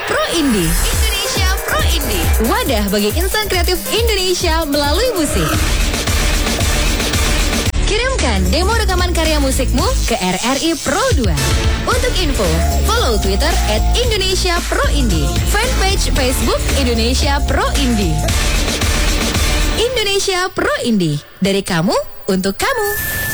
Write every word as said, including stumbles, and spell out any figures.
Pro Indie. Indonesia Pro Indie. Wadah bagi insan kreatif Indonesia melalui musik. Kirimkan demo rekaman karya musikmu ke R R I Pro dua. Untuk info, follow Twitter at Indonesia Pro Indie. Fanpage Facebook Indonesia Pro Indie. Indonesia Pro Indie. Dari kamu, untuk kamu.